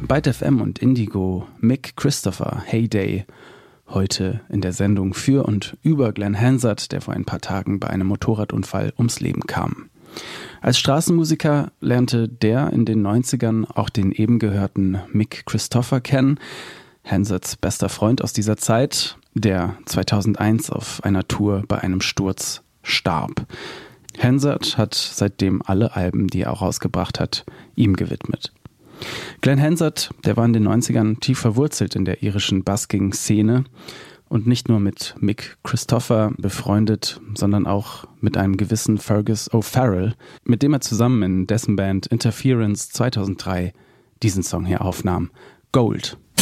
Byte FM und Indigo, Mick Christopher, Heyday. Heute in der Sendung für und über Glenn Hansard, der vor ein paar Tagen bei einem Motorradunfall ums Leben kam. Als Straßenmusiker lernte der in den 90ern auch den eben gehörten Mick Christopher kennen, Hansards bester Freund aus dieser Zeit, der 2001 auf einer Tour bei einem Sturz starb. Hansard hat seitdem alle Alben, die er auch rausgebracht hat, ihm gewidmet. Glenn Hansard, der war in den 90ern tief verwurzelt in der irischen Busking-Szene und nicht nur mit Mick Christopher befreundet, sondern auch mit einem gewissen Fergus O'Farrell, mit dem er zusammen in dessen Band Interference 2003 diesen Song hier aufnahm, Gold.